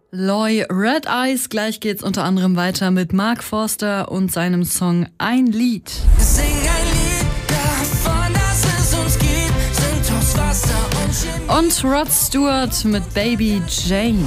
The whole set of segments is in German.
Loy Red Eyes. Gleich geht's unter anderem weiter mit Mark Forster und seinem Song Ein Lied. Sing ein Lied davon, dass es uns gibt, sind aus Wasser und Chemie. Und Rod Stewart mit Baby Jane.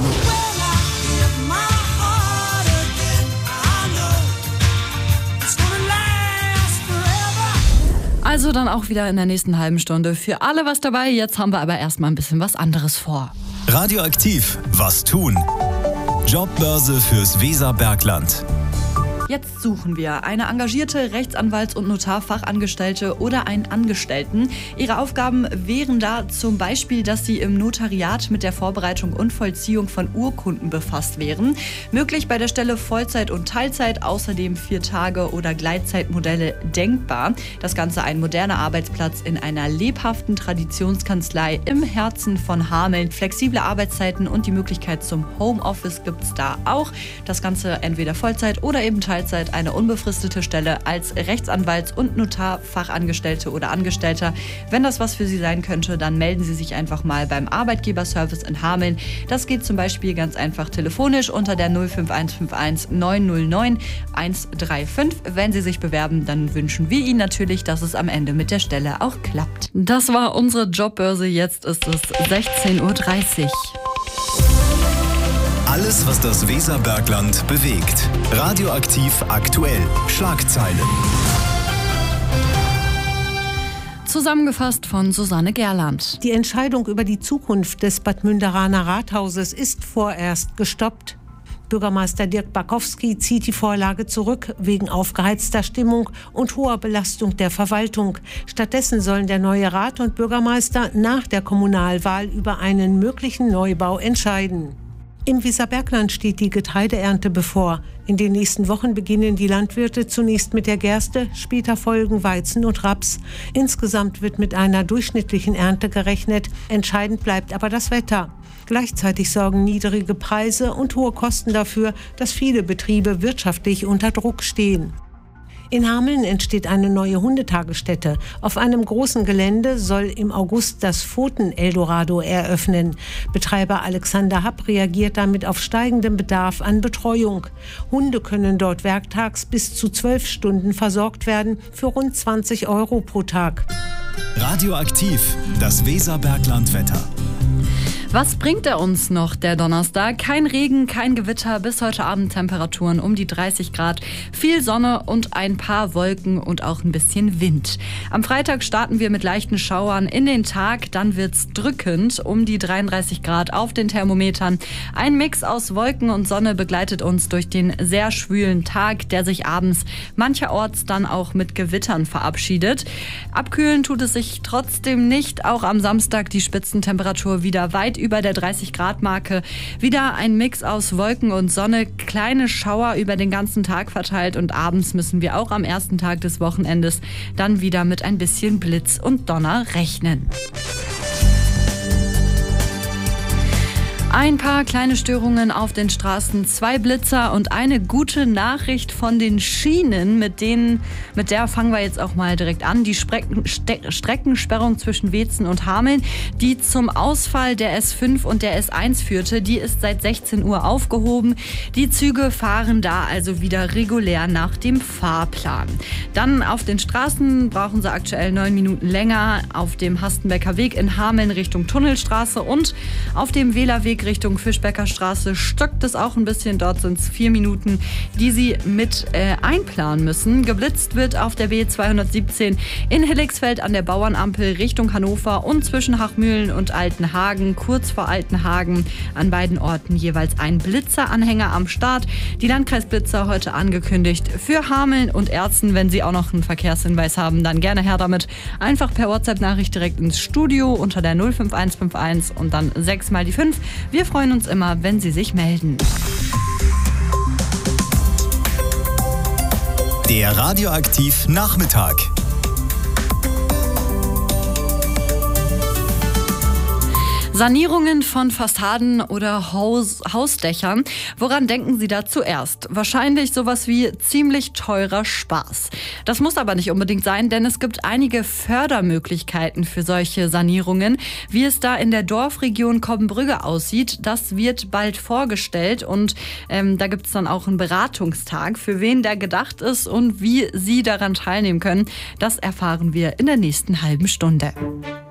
Also dann auch wieder in der nächsten halben Stunde für alle was dabei. Jetzt haben wir aber erstmal ein bisschen was anderes vor. Radioaktiv, was tun? Jobbörse fürs Weserbergland. Jetzt suchen wir eine engagierte Rechtsanwalts- und Notarfachangestellte oder einen Angestellten. Ihre Aufgaben wären da zum Beispiel, dass sie im Notariat mit der Vorbereitung und Vollziehung von Urkunden befasst wären. Möglich bei der Stelle Vollzeit und Teilzeit, außerdem 4-Tage- oder Gleitzeitmodelle denkbar. Das Ganze ein moderner Arbeitsplatz in einer lebhaften Traditionskanzlei im Herzen von Hameln. Flexible Arbeitszeiten und die Möglichkeit zum Homeoffice gibt es da auch. Das Ganze entweder Vollzeit oder eben Teilzeit, eine unbefristete Stelle als Rechtsanwalts- und Notarfachangestellte oder Angestellter. Wenn das was für Sie sein könnte, dann melden Sie sich einfach mal beim Arbeitgeberservice in Hameln. Das geht zum Beispiel ganz einfach telefonisch unter der 05151 909 135. Wenn Sie sich bewerben, dann wünschen wir Ihnen natürlich, dass es am Ende mit der Stelle auch klappt. Das war unsere Jobbörse. Jetzt ist es 16:30 Uhr. Alles, was das Weserbergland bewegt. Radioaktiv aktuell. Schlagzeilen. Zusammengefasst von Susanne Gerland. Die Entscheidung über die Zukunft des Bad Münderaner Rathauses ist vorerst gestoppt. Bürgermeister Dirk Bakowski zieht die Vorlage zurück wegen aufgeheizter Stimmung und hoher Belastung der Verwaltung. Stattdessen sollen der neue Rat und Bürgermeister nach der Kommunalwahl über einen möglichen Neubau entscheiden. Im Weserbergland steht die Getreideernte bevor. In den nächsten Wochen beginnen die Landwirte zunächst mit der Gerste, später folgen Weizen und Raps. Insgesamt wird mit einer durchschnittlichen Ernte gerechnet. Entscheidend bleibt aber das Wetter. Gleichzeitig sorgen niedrige Preise und hohe Kosten dafür, dass viele Betriebe wirtschaftlich unter Druck stehen. In Hameln entsteht eine neue Hundetagesstätte. Auf einem großen Gelände soll im August das Pfoten-Eldorado eröffnen. Betreiber Alexander Happ reagiert damit auf steigenden Bedarf an Betreuung. Hunde können dort werktags bis zu 12 Stunden versorgt werden für rund 20 € pro Tag. Radioaktiv, das Weserbergland-Wetter. Was bringt er uns noch, der Donnerstag? Kein Regen, kein Gewitter, bis heute Abend Temperaturen um die 30 Grad, viel Sonne und ein paar Wolken und auch ein bisschen Wind. Am Freitag starten wir mit leichten Schauern in den Tag, dann wird's drückend, um die 33 Grad auf den Thermometern. Ein Mix aus Wolken und Sonne begleitet uns durch den sehr schwülen Tag, der sich abends mancherorts dann auch mit Gewittern verabschiedet. Abkühlen tut es sich trotzdem nicht, auch am Samstag die Spitzentemperatur wieder weit über der 30-Grad-Marke. Wieder ein Mix aus Wolken und Sonne, kleine Schauer über den ganzen Tag verteilt und abends müssen wir auch am ersten Tag des Wochenendes dann wieder mit ein bisschen Blitz und Donner rechnen. Ein paar kleine Störungen auf den Straßen, 2 Blitzer und eine gute Nachricht von den Schienen, mit der fangen wir jetzt auch mal direkt an. Die Streckensperrung zwischen Weetzen und Hameln, die zum Ausfall der S5 und der S1 führte, die ist seit 16 Uhr aufgehoben. Die Züge fahren da also wieder regulär nach dem Fahrplan. Dann auf den Straßen brauchen sie aktuell 9 Minuten länger. Auf dem Hastenbecker Weg in Hameln Richtung Tunnelstraße und auf dem Wählerweg Richtung Fischbecker Straße stockt es auch ein bisschen. Dort sind es 4 Minuten, die Sie mit einplanen müssen. Geblitzt wird auf der B217 in Hilligsfeld an der Bauernampel Richtung Hannover und zwischen Hachmühlen und Altenhagen, kurz vor Altenhagen. An beiden Orten jeweils ein Blitzeranhänger am Start. Die Landkreisblitzer heute angekündigt für Hameln und Erzen. Wenn Sie auch noch einen Verkehrshinweis haben, dann gerne her damit. Einfach per WhatsApp-Nachricht direkt ins Studio unter der 05151 und dann 6 mal die 5. Wir freuen uns immer, wenn Sie sich melden. Der Radioaktiv Nachmittag. Sanierungen von Fassaden oder Hausdächern. Woran denken Sie da zuerst? Wahrscheinlich sowas wie ziemlich teurer Spaß. Das muss aber nicht unbedingt sein, denn es gibt einige Fördermöglichkeiten für solche Sanierungen. Wie es da in der Dorfregion Cobbenbrügge aussieht, das wird bald vorgestellt und da gibt es dann auch einen Beratungstag, für wen der gedacht ist und wie Sie daran teilnehmen können. Das erfahren wir in der nächsten halben Stunde.